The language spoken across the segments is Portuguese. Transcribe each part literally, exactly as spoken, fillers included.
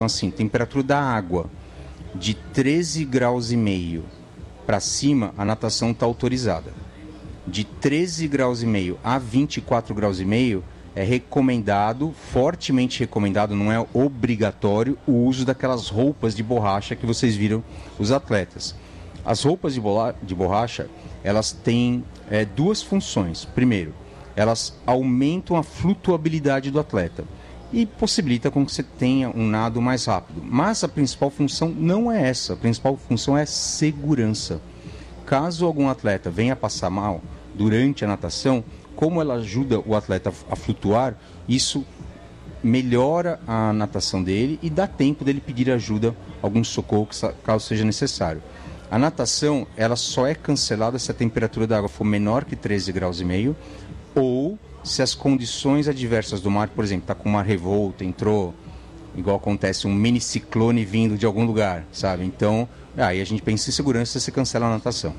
assim, temperatura da água de treze graus e meio para cima, a natação está autorizada. De treze graus e meio a vinte e quatro graus e meio é recomendado, fortemente recomendado, não é obrigatório, o uso daquelas roupas de borracha que vocês viram os atletas. As roupas de, bola, de borracha, elas têm é, duas funções. Primeiro, elas aumentam a flutuabilidade do atleta e possibilita com que você tenha um nado mais rápido. Mas a principal função não é essa, a principal função é segurança. Caso algum atleta venha passar mal durante a natação, como ela ajuda o atleta a flutuar, isso melhora a natação dele e dá tempo dele pedir ajuda, algum socorro, caso seja necessário. A natação, ela só é cancelada se a temperatura da água for menor que treze graus e meio ou se as condições adversas do mar, por exemplo, está com o mar revolto, entrou, igual acontece, um mini ciclone vindo de algum lugar, sabe? Então, aí a gente pensa em segurança e você cancela a natação.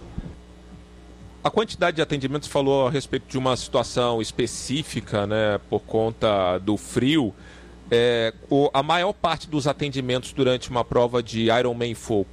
A quantidade de atendimentos falou a respeito de uma situação específica, né, por conta do frio. É, o, a maior parte dos atendimentos durante uma prova de Ironman Full.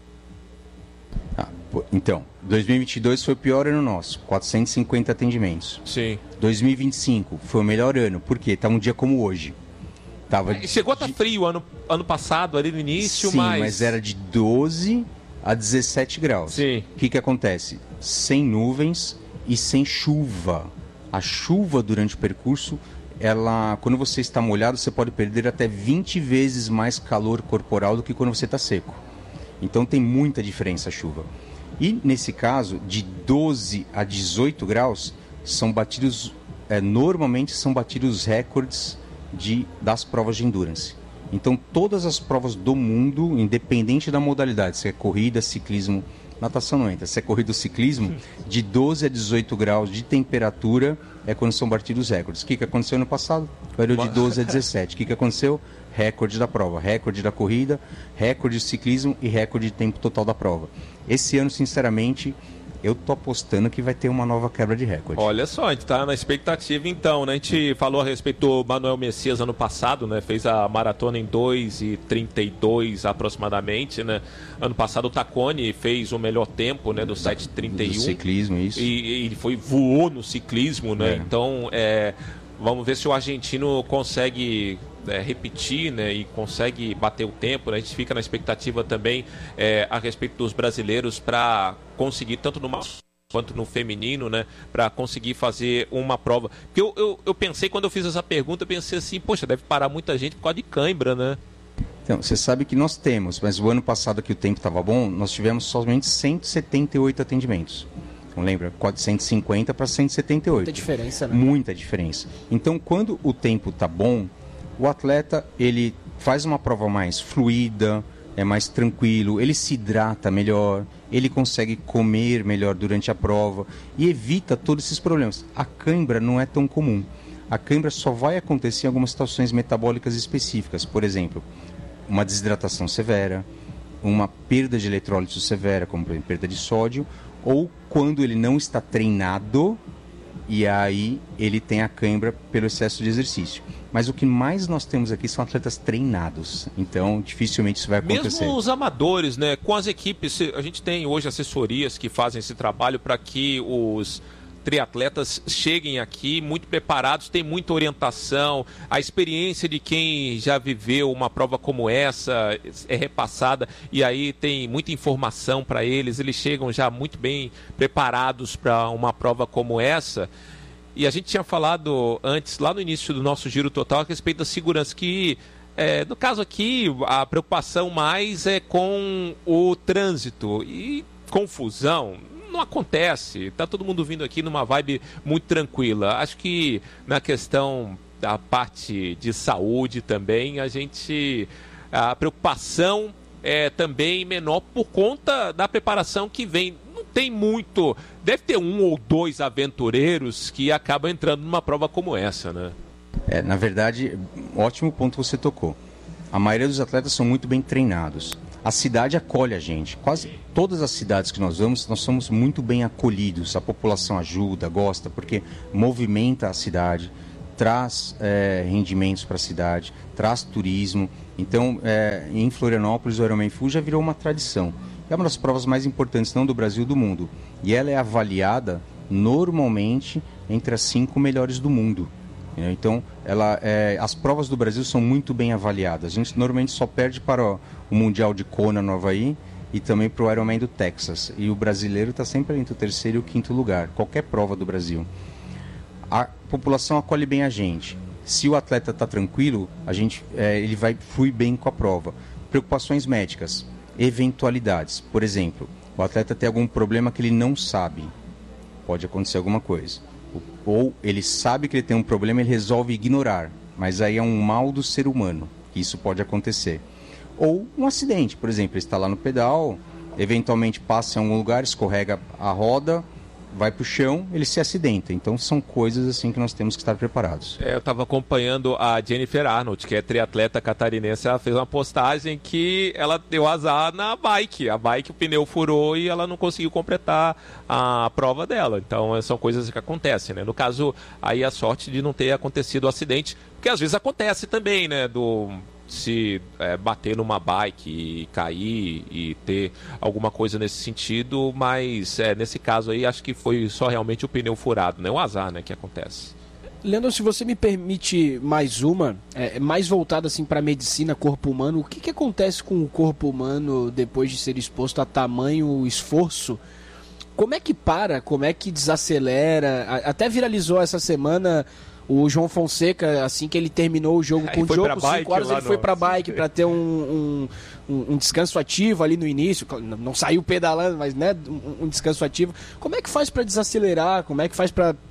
Ah, então, dois mil e vinte e dois foi o pior ano nosso, quatrocentos e cinquenta atendimentos. Sim. dois mil e vinte e cinco foi o melhor ano, por quê? Tá um dia como hoje. Tava Chegou a estar de... frio ano, ano passado, ali no início, Sim, mas... mas era de doze a dezessete graus. Sim. O que que acontece? Sem nuvens e sem chuva. A chuva durante o percurso, ela, quando você está molhado, você pode perder até vinte vezes mais calor corporal do que quando você está seco. Então tem muita diferença a chuva. E nesse caso, de doze a dezoito graus, são batidos, é, normalmente são batidos recordes de, das provas de endurance. Então todas as provas do mundo, independente da modalidade, se é corrida, ciclismo, natação não entra, se é corrida ou ciclismo, de doze a dezoito graus de temperatura é quando são batidos recordes. O que, que aconteceu no passado? Variou de doze a dezessete. O que, que aconteceu? Recorde da prova, recorde da corrida, recorde de ciclismo e recorde de tempo total da prova. Esse ano, sinceramente, eu tô apostando que vai ter uma nova quebra de recorde. Olha só, a gente tá na expectativa então, né? A gente falou a respeito do Manuel Messias ano passado, né? Fez a maratona em dois e trinta e dois aproximadamente, né? Ano passado o Taccone fez o melhor tempo, né? Do sete e trinta e um. Do ciclismo, isso. E ele foi, voou no ciclismo, né? É. Então, é, vamos ver se o argentino consegue... É, repetir, né, e consegue bater o tempo, né? A gente fica na expectativa também é, a respeito dos brasileiros para conseguir, tanto no masculino quanto no feminino, né, para conseguir fazer uma prova. Porque eu, eu, eu pensei, quando eu fiz essa pergunta, eu pensei assim, poxa, deve parar muita gente por causa de cãibra, né? Então, você sabe que nós temos, mas o ano passado que o tempo estava bom, nós tivemos somente cento e setenta e oito atendimentos. Então, lembra? quatrocentos e cinquenta para cento e setenta e oito. Muita diferença, né? Muita diferença. Então, quando o tempo está bom, o atleta, ele faz uma prova mais fluida, é mais tranquilo, ele se hidrata melhor, ele consegue comer melhor durante a prova e evita todos esses problemas. A cãibra não é tão comum. A cãibra só vai acontecer em algumas situações metabólicas específicas. Por exemplo, uma desidratação severa, uma perda de eletrólito severa, como por exemplo, perda de sódio, ou quando ele não está treinado e aí ele tem a cãibra pelo excesso de exercício. Mas o que mais nós temos aqui são atletas treinados. Então, dificilmente isso vai acontecer. Mesmo os amadores, né? Com as equipes, a gente tem hoje assessorias que fazem esse trabalho para que os triatletas cheguem aqui muito preparados, tem muita orientação, a experiência de quem já viveu uma prova como essa é repassada e aí tem muita informação para eles, eles chegam já muito bem preparados para uma prova como essa. E a gente tinha falado antes, lá no início do nosso Giro Total, a respeito da segurança, que é, no caso aqui a preocupação mais é com o trânsito e confusão. Não acontece, tá todo mundo vindo aqui numa vibe muito tranquila. Acho que na questão da parte de saúde também, a gente, a preocupação é também menor por conta da preparação que vem. Não tem muito, deve ter um ou dois aventureiros que acabam entrando numa prova como essa, né? É, na verdade, ótimo ponto você tocou. A maioria dos atletas são muito bem treinados. A cidade acolhe a gente. Quase todas as cidades que nós vamos, nós somos muito bem acolhidos. A população ajuda, gosta, porque movimenta a cidade, traz é, rendimentos para a cidade, traz turismo. Então, é, em Florianópolis, o Ironman Full já virou uma tradição. É uma das provas mais importantes, não do Brasil, do mundo. E ela é avaliada normalmente entre as cinco melhores do mundo. Então, ela, é, as provas do Brasil são muito bem avaliadas. A gente normalmente só perde para o, o Mundial de Kona no Havaí e também para o Ironman do Texas. E o brasileiro está sempre entre o terceiro e o quinto lugar, qualquer prova do Brasil. A população acolhe bem a gente. Se o atleta está tranquilo, a gente, é, ele vai fluir bem com a prova. Preocupações médicas, eventualidades. Por exemplo, o atleta tem algum problema que ele não sabe. Pode acontecer alguma coisa. Ou ele sabe que ele tem um problema e ele resolve ignorar. Mas aí é um mal do ser humano, que isso pode acontecer. Ou um acidente, por exemplo, ele está lá no pedal, eventualmente passa em algum lugar, escorrega a roda, vai para o chão, ele se acidenta. Então são coisas assim que nós temos que estar preparados. É, eu estava acompanhando a Jennifer Arnold, que é triatleta catarinense. Ela fez uma postagem que ela deu azar na bike. A bike, o pneu furou e ela não conseguiu completar a prova dela. Então são coisas que acontecem, né? No caso, aí a sorte de não ter acontecido o acidente, porque às vezes acontece também, né? Do... se é, bater numa bike e cair e ter alguma coisa nesse sentido, mas é, nesse caso aí acho que foi só realmente o pneu furado, né? Um azar, né, que acontece. Leandro, se você me permite mais uma, é, mais voltada assim para a medicina, corpo humano, o que, que acontece com o corpo humano depois de ser exposto a tamanho esforço? Como é que para? Como é que desacelera? Até viralizou essa semana o João Fonseca, assim que ele terminou o jogo com o Diogo, cinco horas ele foi para a bike para ter um, um, um descanso ativo ali no início. Não saiu pedalando, mas né, um, um descanso ativo. Como é que faz para desacelerar? Como é que faz para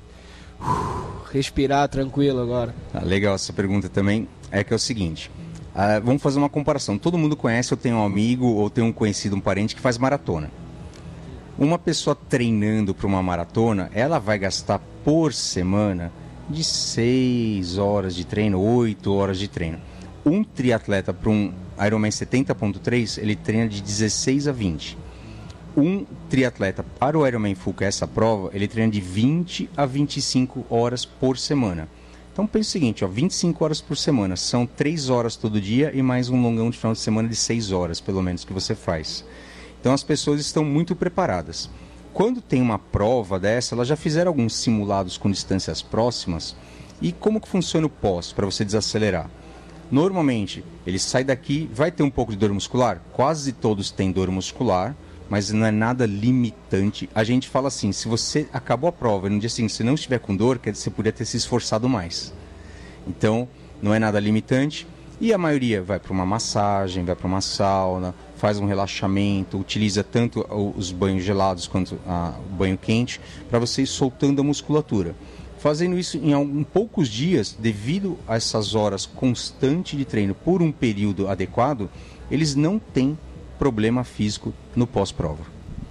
uh, respirar tranquilo agora? Ah, legal essa pergunta também. É que é o seguinte, uh, vamos fazer uma comparação. Todo mundo conhece, ou tem um amigo, ou tem um conhecido, um parente que faz maratona. Uma pessoa treinando para uma maratona, ela vai gastar por semana de seis horas de treino, oito horas de treino. Um triatleta para um Ironman setenta ponto três, ele treina de dezesseis a vinte. Um triatleta para o Ironman Full, que é essa prova, ele treina de vinte a vinte e cinco horas por semana. Então pensa o seguinte, ó, vinte e cinco horas por semana, são três horas todo dia e mais um longão de final de semana de seis horas, pelo menos, que você faz. Então as pessoas estão muito preparadas. Quando tem uma prova dessa, elas já fizeram alguns simulados com distâncias próximas. E como que funciona o pós para você desacelerar? Normalmente, ele sai daqui, vai ter um pouco de dor muscular? Quase todos têm dor muscular, mas não é nada limitante. A gente fala assim, se você acabou a prova e no dia seguinte você não estiver com dor, quer dizer, você poderia ter se esforçado mais. Então, não é nada limitante. E a maioria vai para uma massagem, vai para uma sauna, faz um relaxamento, utiliza tanto os banhos gelados quanto a, o banho quente para você ir soltando a musculatura. Fazendo isso em, em poucos dias, devido a essas horas constantes de treino por um período adequado, eles não têm problema físico no pós-prova.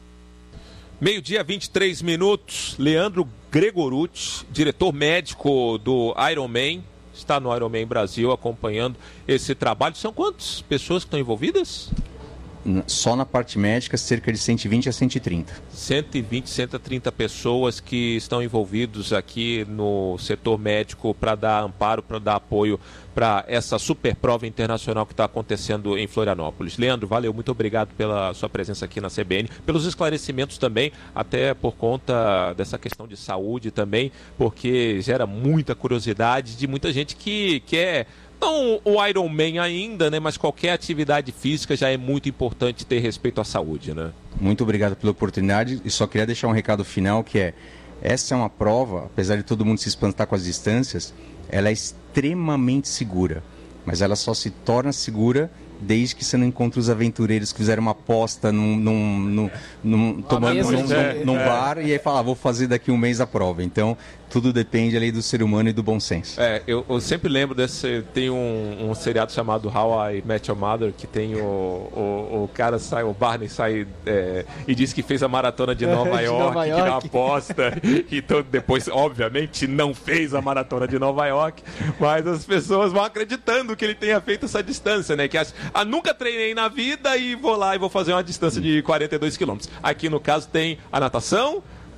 Meio-dia, vinte e três minutos. Leandro Gregorucci, diretor médico do Ironman, está no Ironman Brasil acompanhando esse trabalho. São quantas pessoas que estão envolvidas? Só na parte médica, cerca de cento e vinte a cento e trinta. cento e vinte, cento e trinta pessoas que estão envolvidos aqui no setor médico para dar amparo, para dar apoio para essa super prova internacional que está acontecendo em Florianópolis. Leandro, valeu, muito obrigado pela sua presença aqui na C B N, pelos esclarecimentos também, até por conta dessa questão de saúde também, porque gera muita curiosidade de muita gente que quer... Não o Ironman ainda, né? Mas qualquer atividade física já é muito importante ter respeito à saúde, né? Muito obrigado pela oportunidade e só queria deixar um recado final que é, essa é uma prova, apesar de todo mundo se espantar com as distâncias, ela é extremamente segura, mas ela só se torna segura desde que você não encontra os aventureiros que fizeram uma aposta num, num, num, num, tomando, num, num, num, num bar e aí falar, ah, vou fazer daqui um mês a prova. Então, tudo depende ali do ser humano e do bom senso. É, eu, eu sempre lembro desse, tem um, um seriado chamado How I Met Your Mother, que tem o, o, o cara sai, o Barney sai é, e diz que fez a maratona de Nova, de York, Nova York, que não aposta, então depois, obviamente, não fez a maratona de Nova York, mas as pessoas vão acreditando que ele tenha feito essa distância, né? Que as, ah, nunca treinei na vida e vou lá e vou fazer uma distância de quarenta e dois quilômetros. Aqui no caso tem a natação,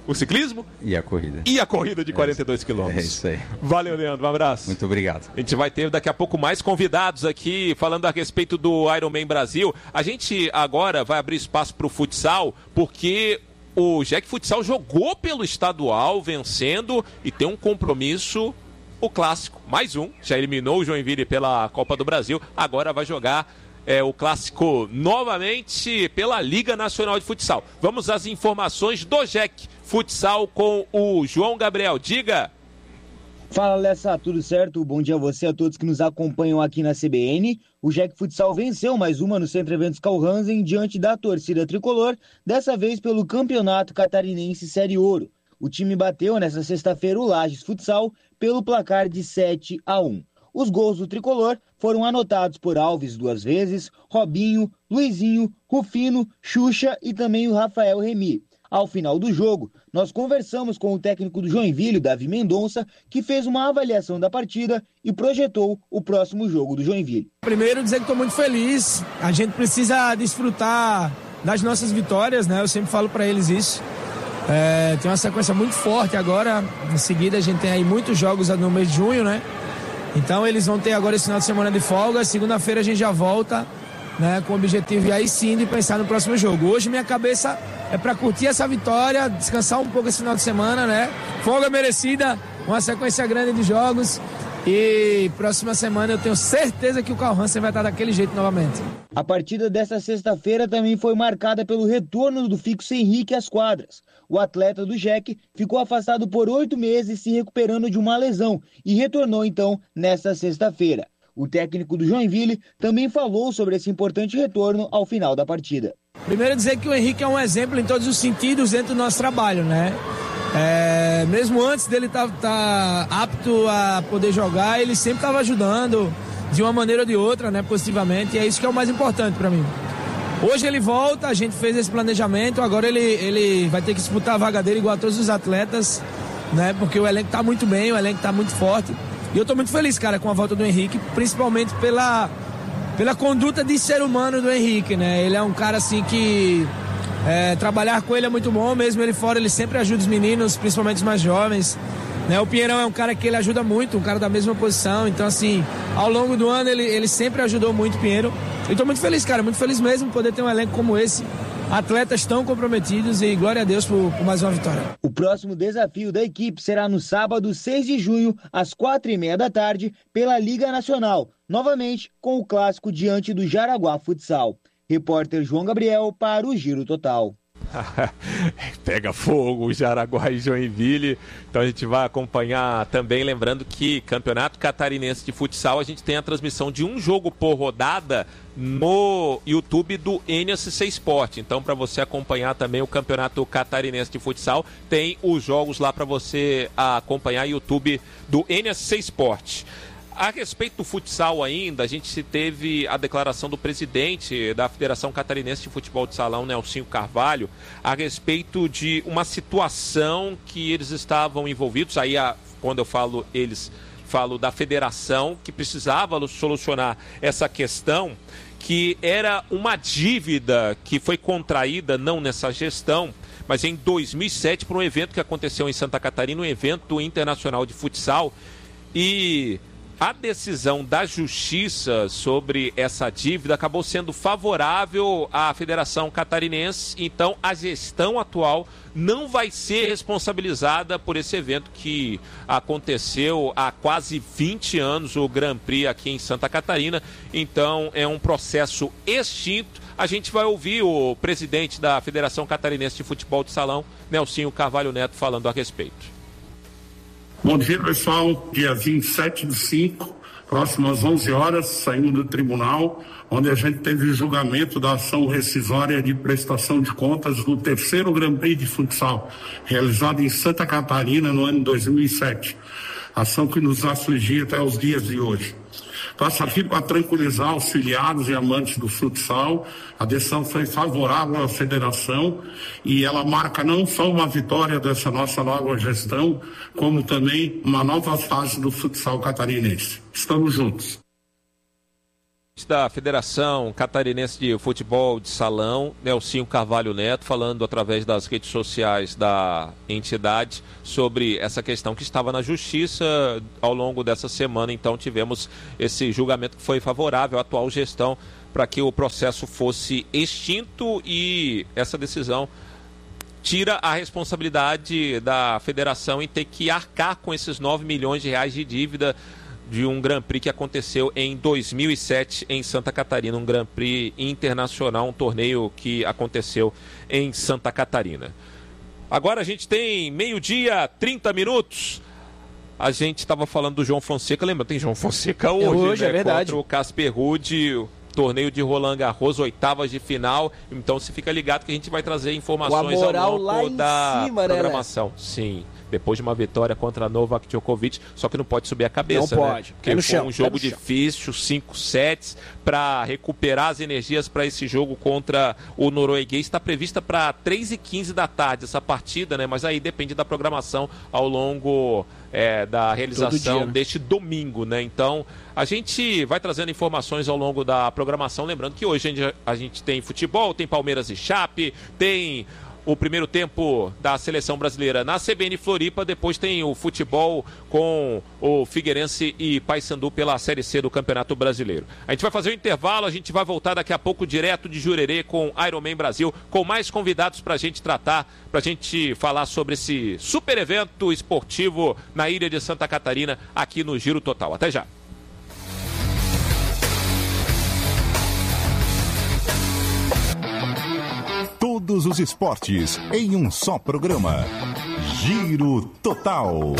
o ciclismo e a corrida. E a corrida de quarenta e dois quilômetros. É isso aí. Valeu, Leandro. Um abraço. Muito obrigado. A gente vai ter daqui a pouco mais convidados aqui falando a respeito do Ironman Brasil. A gente agora vai abrir espaço para o futsal, porque o Jack Futsal jogou pelo estadual, vencendo, e tem um compromisso, o clássico, mais um. Já eliminou o Joinville pela Copa do Brasil, agora vai jogar É, o clássico novamente pela Liga Nacional de Futsal. Vamos às informações do Jack Futsal com o João Gabriel. Diga! Fala, Lessa, tudo certo? Bom dia a você, a todos que nos acompanham aqui na C B N. O Jack Futsal venceu mais uma no Centro Eventos Carl Hansen diante da torcida tricolor, dessa vez pelo Campeonato Catarinense Série Ouro. O time bateu nesta sexta-feira o Lages Futsal pelo placar de sete a um. Os gols do tricolor foram anotados por Alves duas vezes, Robinho, Luizinho, Rufino, Xuxa e também o Rafael Remy. Ao final do jogo, nós conversamos com o técnico do Joinville, Davi Mendonça, que fez uma avaliação da partida e projetou o próximo jogo do Joinville. Primeiro, dizer que estou muito feliz. A gente precisa desfrutar das nossas vitórias, né? Eu sempre falo para eles isso. É, tem uma sequência muito forte agora. Em seguida, a gente tem aí muitos jogos no mês de junho, né? Então eles vão ter agora esse final de semana de folga. Segunda-feira a gente já volta, né, com o objetivo aí sim de pensar no próximo jogo. Hoje minha cabeça é para curtir essa vitória, descansar um pouco esse final de semana, né? Folga merecida, uma sequência grande de jogos. E próxima semana eu tenho certeza que o Carl Hansen vai estar daquele jeito novamente. A partida desta sexta-feira também foi marcada pelo retorno do fixo Henrique às quadras. O atleta do Jack ficou afastado por oito meses se recuperando de uma lesão e retornou então nesta sexta-feira. O técnico do Joinville também falou sobre esse importante retorno ao final da partida. Primeiro dizer que o Henrique é um exemplo em todos os sentidos dentro do nosso trabalho, né? É, mesmo antes dele estar tá, tá apto a poder jogar, ele sempre estava ajudando de uma maneira ou de outra, né, positivamente, e é isso que é o mais importante para mim. Hoje ele volta, a gente fez esse planejamento, agora ele, ele vai ter que disputar a vaga dele igual a todos os atletas, né, porque o elenco está muito bem, o elenco está muito forte, e eu estou muito feliz, cara, com a volta do Henrique, principalmente pela, pela conduta de ser humano do Henrique, né, ele é um cara assim que... É, trabalhar com ele é muito bom, mesmo ele fora, ele sempre ajuda os meninos, principalmente os mais jovens, né? O Pinheirão é um cara que ele ajuda muito, um cara da mesma posição, então assim, ao longo do ano ele, ele sempre ajudou muito o Pinheiro. Eu tô muito feliz, cara, muito feliz mesmo poder ter um elenco como esse, atletas tão comprometidos, e glória a Deus por, por mais uma vitória. O próximo desafio da equipe será no sábado, seis de junho, às quatro e meia da tarde, pela Liga Nacional, novamente com o clássico diante do Jaraguá Futsal. Repórter João Gabriel para o Giro Total. Pega fogo o Jaraguá e Joinville. Então a gente vai acompanhar também, lembrando que Campeonato Catarinense de Futsal, a gente tem a transmissão de um jogo por rodada no YouTube do N S C Sport. Então, para você acompanhar também o Campeonato Catarinense de Futsal, tem os jogos lá para você acompanhar, YouTube do N S C Sport. A respeito do futsal ainda, a gente teve a declaração do presidente da Federação Catarinense de Futebol de Salão, Nelsinho Carvalho, a respeito de uma situação que eles estavam envolvidos, aí a, quando eu falo eles, falo da federação, que precisava solucionar essa questão, que era uma dívida que foi contraída, não nessa gestão, mas em dois mil e sete, para um evento que aconteceu em Santa Catarina, um evento internacional de futsal, e... a decisão da Justiça sobre essa dívida acabou sendo favorável à Federação Catarinense, então a gestão atual não vai ser responsabilizada por esse evento que aconteceu há quase vinte anos, o Grand Prix aqui em Santa Catarina, então é um processo extinto. A gente vai ouvir o presidente da Federação Catarinense de Futebol de Salão, Nelsinho Carvalho Neto, falando a respeito. Bom dia, pessoal. Dia vinte e sete do cinco, próximo às onze horas, saímos do tribunal, onde a gente teve o julgamento da ação rescisória de prestação de contas do terceiro Grand Prix de futsal, realizado em Santa Catarina no ano dois mil e sete. Ação que nos afligia até os dias de hoje. Passo aqui para tranquilizar auxiliares e amantes do futsal. A decisão foi favorável à federação e ela marca não só uma vitória dessa nossa nova gestão, como também uma nova fase do futsal catarinense. Estamos juntos. presidente da Federação Catarinense de Futebol de Salão, Nelsinho Carvalho Neto, falando através das redes sociais da entidade sobre essa questão que estava na Justiça. Ao longo dessa semana, então, tivemos esse julgamento que foi favorável à atual gestão para que o processo fosse extinto, e essa decisão tira a responsabilidade da federação em ter que arcar com esses nove milhões de reais de dívida de um Grand Prix que aconteceu em dois mil e sete em Santa Catarina, um Grand Prix internacional, um torneio que aconteceu em Santa Catarina. Agora a gente tem meio-dia, trinta minutos. A gente estava falando do João Fonseca, lembra? Tem João Fonseca hoje, é hoje né? É verdade. Contra o Casper Ruud, torneio de Roland Garros, oitavas de final. Então se fica ligado que a gente vai trazer informações ao longo da cima, programação. Né? Sim. Depois de uma vitória contra Novak Djokovic, só que não pode subir a cabeça, não né? pode. Porque é foi chão, um jogo é difícil, cinco sets, para recuperar as energias para esse jogo contra o norueguês. Está prevista para três e quinze da tarde essa partida, né? Mas aí depende da programação ao longo é, da realização dia, né? deste domingo, né? Então, a gente vai trazendo informações ao longo da programação, lembrando que hoje a gente, a gente tem futebol, tem Palmeiras e Chape, tem o primeiro tempo da seleção brasileira na C B N Floripa, depois tem o futebol com o Figueirense e Paysandu pela Série C do Campeonato Brasileiro. A gente vai fazer um intervalo, a gente vai voltar daqui a pouco direto de Jurerê com Ironman Brasil, com mais convidados para a gente tratar, para a gente falar sobre esse super evento esportivo na ilha de Santa Catarina, aqui no Giro Total. Até já! Todos os esportes em um só programa. Giro Total.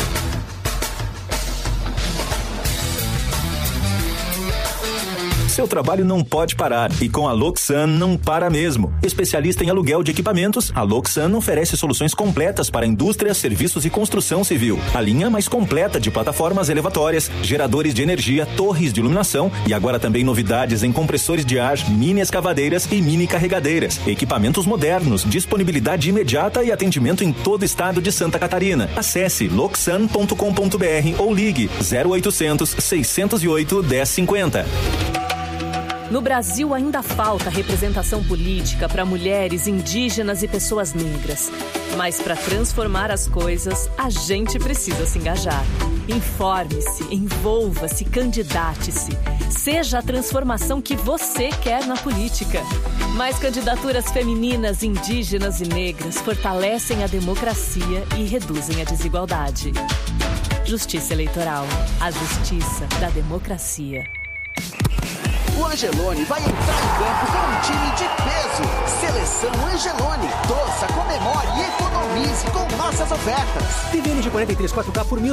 Seu trabalho não pode parar e com a Loxan não para mesmo. Especialista em aluguel de equipamentos, a Loxan oferece soluções completas para indústria, serviços e construção civil. A linha mais completa de plataformas elevatórias, geradores de energia, torres de iluminação e agora também novidades em compressores de ar, mini escavadeiras e mini carregadeiras. Equipamentos modernos, disponibilidade imediata e atendimento em todo o estado de Santa Catarina. Acesse loxan ponto com ponto br ou ligue zero oitocentos, seiscentos e oito, dez cinquenta. No Brasil ainda falta representação política para mulheres, indígenas e pessoas negras. Mas para transformar as coisas, a gente precisa se engajar. Informe-se, envolva-se, candidate-se. Seja a transformação que você quer na política. Mais candidaturas femininas, indígenas e negras fortalecem a democracia e reduzem a desigualdade. Justiça Eleitoral. A justiça da democracia. O Angelone vai entrar em campo com um time de peso. Seleção Angelone. Torça, comemore e economize com nossas ofertas. T V N de quarenta e três quatro K por mil